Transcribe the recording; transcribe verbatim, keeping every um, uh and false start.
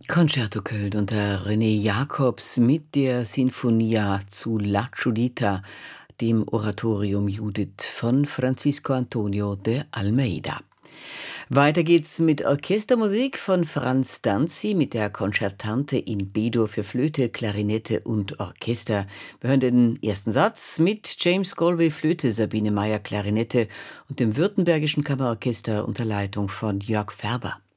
Concerto Köln unter René Jacobs mit der Sinfonia zu La Giudita, dem Oratorium Judith von Francisco Antonio de Almeida. Weiter geht's mit Orchestermusik von Franz Danzi mit der Concertante in B-Dur für Flöte, Klarinette und Orchester. Wir hören den ersten Satz mit James Galway Flöte, Sabine Meyer Klarinette und dem Württembergischen Kammerorchester unter Leitung von Jörg Färber.